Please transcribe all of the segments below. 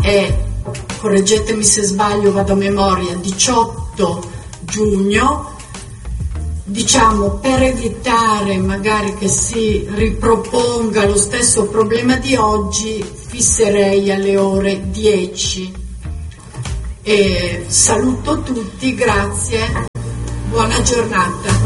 è, correggetemi se sbaglio, vado a memoria, 18 giugno, diciamo, per evitare magari che si riproponga lo stesso problema di oggi, fisserei alle ore 10. E saluto tutti, grazie, buona giornata.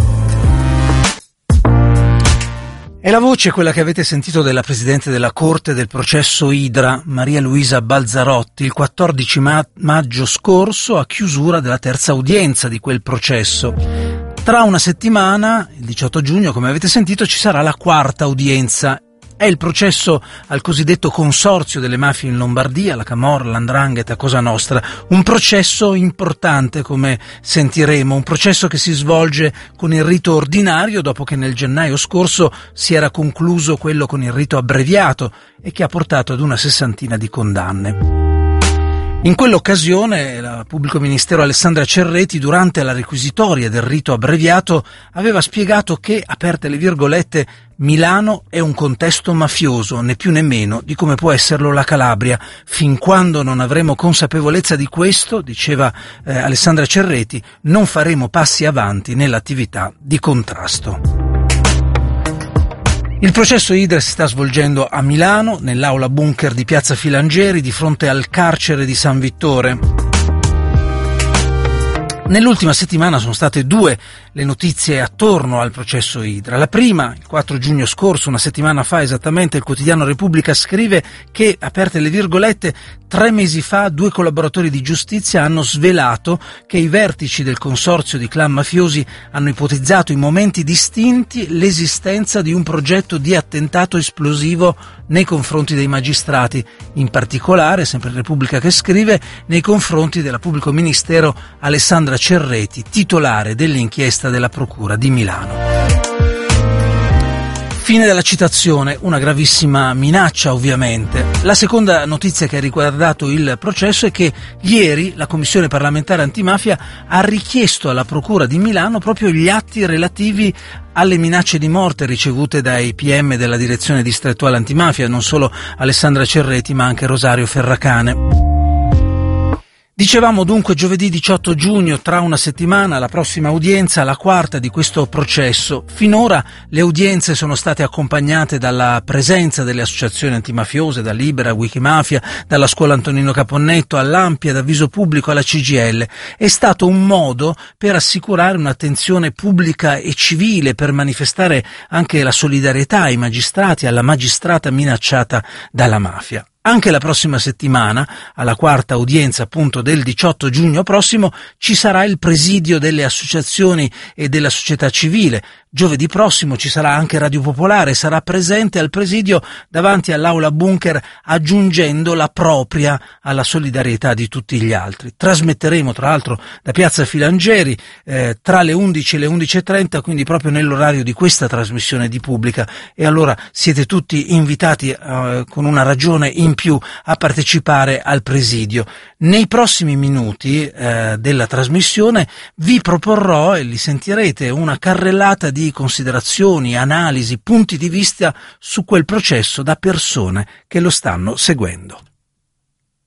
È la voce quella che avete sentito della Presidente della Corte del processo Idra, Maria Luisa Balzarotti, il 14 maggio scorso a chiusura della terza udienza di quel processo. Tra una settimana, il 18 giugno, come avete sentito, ci sarà la quarta udienza. È il processo al cosiddetto consorzio delle mafie in Lombardia, la Camorra, l''Ndrangheta, Cosa Nostra. Un processo importante, come sentiremo, un processo che si svolge con il rito ordinario dopo che nel gennaio scorso si era concluso quello con il rito abbreviato e che ha portato ad una 60ina di condanne. In quell'occasione la pubblico ministero Alessandra Cerreti, durante la requisitoria del rito abbreviato, aveva spiegato che, aperte le virgolette, Milano è un contesto mafioso, né più né meno di come può esserlo la Calabria. Fin quando non avremo consapevolezza di questo, diceva Alessandra Cerreti, non faremo passi avanti nell'attività di contrasto. Il processo Idra si sta svolgendo a Milano, nell'aula bunker di Piazza Filangieri, di fronte al carcere di San Vittore. Nell'ultima settimana sono state due le notizie attorno al processo Idra. La prima, il 4 giugno scorso, una settimana fa esattamente, il quotidiano Repubblica scrive che, aperte le virgolette, 3 mesi fa 2 collaboratori di giustizia hanno svelato che i vertici del consorzio di clan mafiosi hanno ipotizzato in momenti distinti l'esistenza di un progetto di attentato esplosivo nei confronti dei magistrati, in particolare, sempre Repubblica che scrive, nei confronti della pubblico ministero Alessandra Cerreti, titolare dell'inchiesta della Procura di Milano. Fine della citazione, una gravissima minaccia ovviamente. La seconda notizia che ha riguardato il processo è che ieri la Commissione parlamentare antimafia ha richiesto alla Procura di Milano proprio gli atti relativi alle minacce di morte ricevute dai PM della direzione distrettuale antimafia, non solo Alessandra Cerreti ma anche Rosario Ferracane. Dicevamo dunque giovedì 18 giugno, tra una settimana, la prossima udienza, la quarta di questo processo. Finora le udienze sono state accompagnate dalla presenza delle associazioni antimafiose, da Libera, Wikimafia, dalla scuola Antonino Caponnetto, all'Ampia, da Viso Pubblico alla CGIL. È stato un modo per assicurare un'attenzione pubblica e civile, per manifestare anche la solidarietà ai magistrati, alla magistrata minacciata dalla mafia. Anche la prossima settimana, alla quarta udienza appunto del 18 giugno prossimo, ci sarà il presidio delle associazioni e della società civile. Giovedì prossimo ci sarà anche Radio Popolare, sarà presente al presidio davanti all'aula bunker, aggiungendo la propria alla solidarietà di tutti gli altri. Trasmetteremo tra l'altro da Piazza Filangieri tra le 11 e le 11:30, quindi proprio nell'orario di questa trasmissione di Pubblica, e allora siete tutti invitati con una ragione in più a partecipare al presidio. Nei prossimi minuti della trasmissione vi proporrò, e li sentirete, una carrellata di considerazioni, analisi, punti di vista su quel processo da persone che lo stanno seguendo.